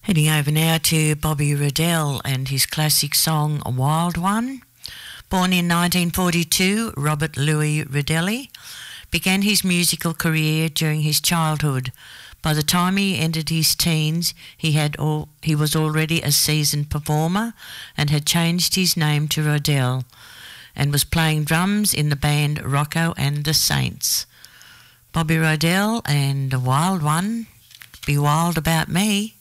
Heading over now to Bobby Riddell and his classic song A Wild One. Born in 1942, Robert Louis Ridley began his musical career during his childhood. By the time he entered his teens, he was already a seasoned performer and had changed his name to Riddell and was playing drums in the band Rocco and the Saints. Bobby Riddell and A Wild One, Be Wild About Me.